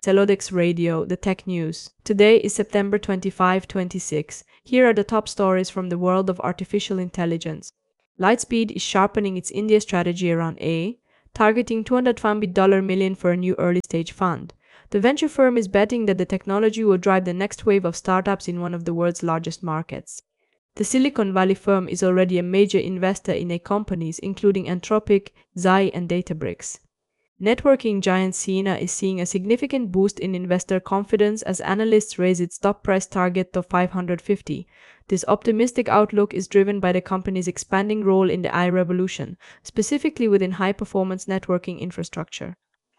Celodex Radio, the tech news. Today is September 25, 26. Here are the top stories from the world of artificial intelligence. Lightspeed is sharpening its India strategy around AI, targeting $250 million for a new early-stage fund. The venture firm is betting that the technology will drive the next wave of startups in one of the world's largest markets. The Silicon Valley firm is already a major investor in AI companies including Anthropic, Xai, and Databricks. Networking giant Ciena is seeing a significant boost in investor confidence as analysts raise its stock price target to $550. This optimistic outlook is driven by the company's expanding role in the AI revolution, specifically within high-performance networking infrastructure.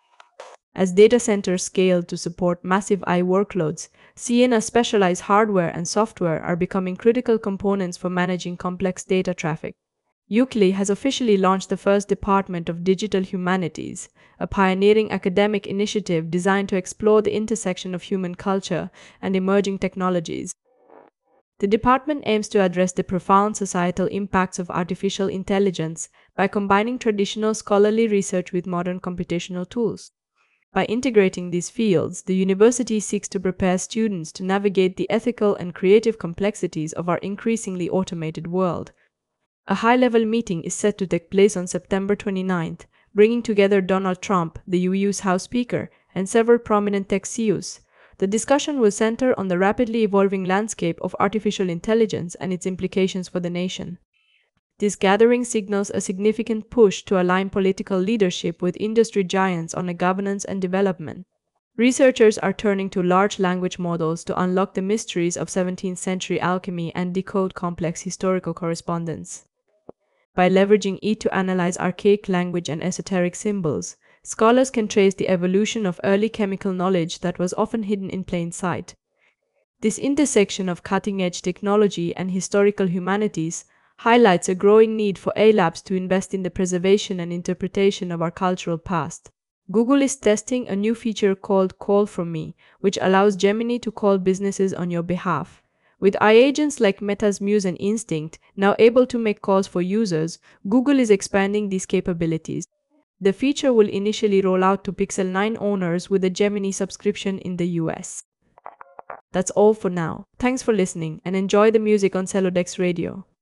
As data centers scale to support massive AI workloads, Ciena's specialized hardware and software are becoming critical components for managing complex data traffic. UCLA has officially launched the first Department of Digital Humanities, a pioneering academic initiative designed to explore the intersection of human culture and emerging technologies. The department aims to address the profound societal impacts of artificial intelligence by combining traditional scholarly research with modern computational tools. By integrating these fields, the university seeks to prepare students to navigate the ethical and creative complexities of our increasingly automated world. A high-level meeting is set to take place on September 29th, bringing together Donald Trump, the UU's House Speaker, and several prominent tech CEOs. The discussion will center on the rapidly evolving landscape of artificial intelligence and its implications for the nation. This gathering signals a significant push to align political leadership with industry giants on governance and development. Researchers are turning to large language models to unlock the mysteries of 17th-century alchemy and decode complex historical correspondence. By leveraging it to analyze archaic language and esoteric symbols, scholars can trace the evolution of early chemical knowledge that was often hidden in plain sight. This intersection of cutting-edge technology and historical humanities highlights a growing need for AI labs to invest in the preservation and interpretation of our cultural past. Google is testing a new feature called Call From Me, which allows Gemini to call businesses on your behalf. With AI agents like Meta's Muse and Instinct now able to make calls for users, Google is expanding these capabilities. The feature will initially roll out to Pixel 9 owners with a Gemini subscription in the US. That's all for now. Thanks for listening and enjoy the music on Celodex Radio.